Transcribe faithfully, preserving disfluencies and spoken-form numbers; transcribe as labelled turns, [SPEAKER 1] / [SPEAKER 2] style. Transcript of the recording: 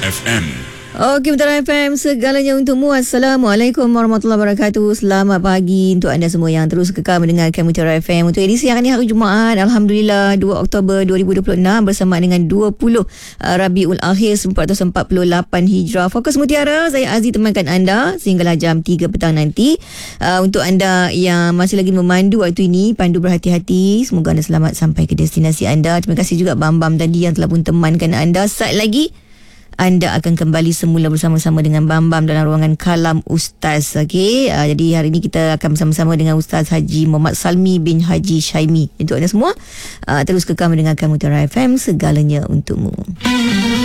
[SPEAKER 1] F M.
[SPEAKER 2] Okey, Mutiara F M, segalanya untukmu. Assalamualaikum warahmatullahi wabarakatuh. Selamat pagi untuk anda semua yang terus kekal mendengarkan Mutiara F M. Untuk edisi yang ini hari Jumaat, Alhamdulillah dua Oktober dua ribu dua puluh enam bersama dengan dua puluh uh, Rabiul Akhir seribu empat ratus empat puluh lapan Hijrah. Fokus Mutiara, saya Aziz temankan anda sehinggalah jam tiga petang nanti. Uh, untuk anda yang masih lagi memandu waktu ini, pandu berhati-hati. Semoga anda selamat sampai ke destinasi anda. Terima kasih juga Bam-Bam tadi yang telah pun temankan anda. Saat lagi anda akan kembali semula bersama-sama dengan Bam-Bam dalam ruangan Kalam Ustaz. Okey, uh, jadi hari ini kita akan bersama-sama dengan Ustaz Haji Muhammad Salmi bin Haji Syaimi. Untuk anda semua, uh, terus kekal mendengarkan Mutiara F M, segalanya untukmu.